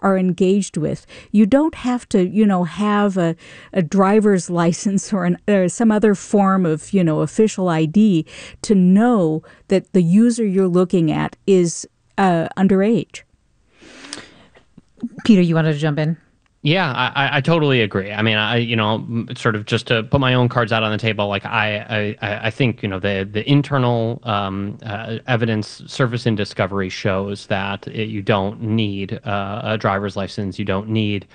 are engaged with. You don't have to, have a driver's license or some other form of, official ID to know that the user you're looking at is underage. Peter, you wanted to jump in? Yeah, I totally agree. I mean, sort of just to put my own cards out on the table, like I think, the internal evidence surface in discovery shows that you don't need a driver's license. You don't need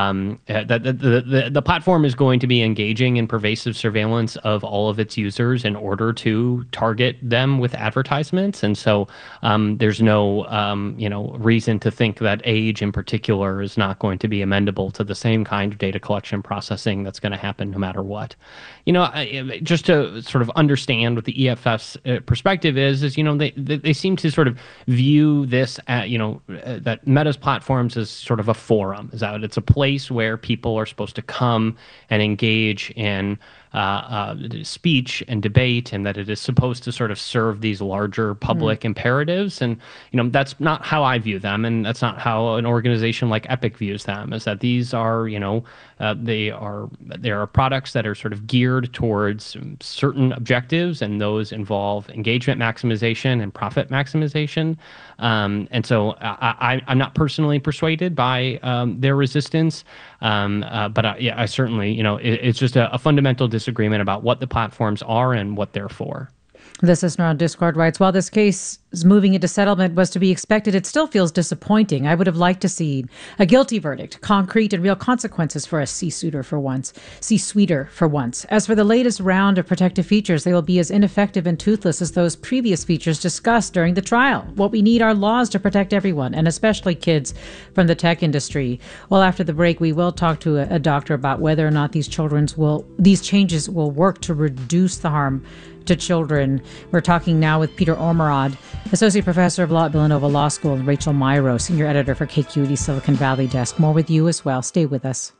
the platform is going to be engaging in pervasive surveillance of all of its users in order to target them with advertisements. And so there's no, reason to think that age in particular is not going to be amendable to the same kind of data collection processing that's going to happen no matter what. Just to sort of understand what the EFF's perspective is, they seem to sort of view this, that Meta's platforms as sort of a forum, is that it's a place where people are supposed to come and engage in speech and debate, and that it is supposed to sort of serve these larger public imperatives. And that's not how I view them, and that's not how an organization like Epic views them. Is that these are they are products that are sort of geared towards certain objectives, and those involve engagement maximization and profit maximization. And so I'm not personally persuaded by their resistance, but I certainly, it's just a fundamental disagreement about what the platforms are and what they're for. This listener on Discord writes, while this case is moving into settlement was to be expected, it still feels disappointing. I would have liked to see a guilty verdict, concrete and real consequences for a C-suiter for once. As for the latest round of protective features, they will be as ineffective and toothless as those previous features discussed during the trial. What we need are laws to protect everyone, and especially kids from the tech industry. Well, after the break, we will talk to a doctor about whether or not these changes will work to reduce the harm to children. We're talking now with Peter Ormerod, Associate Professor of Law at Villanova Law School, and Rachel Myrow, Senior Editor for KQED Silicon Valley Desk. More with you as well. Stay with us.